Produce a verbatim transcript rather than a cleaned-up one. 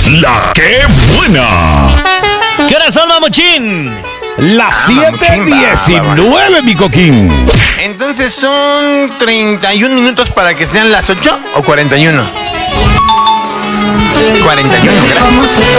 La que buena. ¿Qué hora son, mamuchín? Las siete diecinueve, mi coquín. Entonces son treinta y un minutos para que sean las ocho o cuarenta y uno. cuarenta y uno, gracias.